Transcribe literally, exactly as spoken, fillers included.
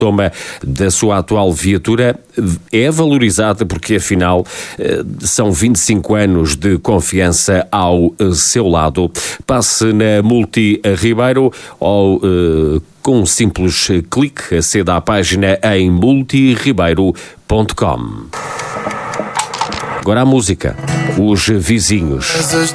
toma da sua atual viatura é valorizada porque, afinal, são vinte e cinco anos de confiança ao seu lado. Passe na Multi Ribeiro ou, com um simples clique, aceda à página em multi ribeiro ponto com. Agora a música. Os Vizinhos.